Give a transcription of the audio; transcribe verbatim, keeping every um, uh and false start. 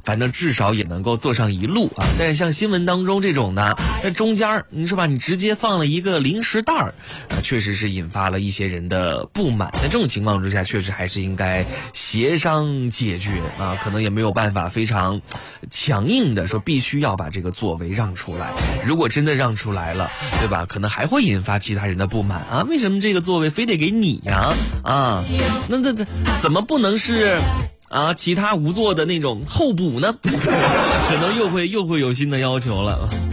反正至少也能够坐上一路啊。但是像新闻当中这种呢，那中间你说吧，你直接放了一个零食袋儿，啊，确实是引发了一些人的不满。在这种情况之下，确实还是应该协商解决啊，可能也没有办法非常强硬的说必须要把这个座位让出来。如果真的让出来了，对吧？可能还会引发其他人的不满啊，为什么这个座位非得给你呀？啊，那那那怎么不能是啊其他无座的那种候补呢？可能又会又会有新的要求了。